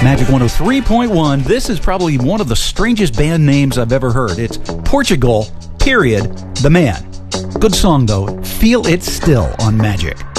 Magic 103.1. This is probably one of the strangest band names I've ever heard. It's Portugal, period, the man. Good song, though. Feel It Still on Magic.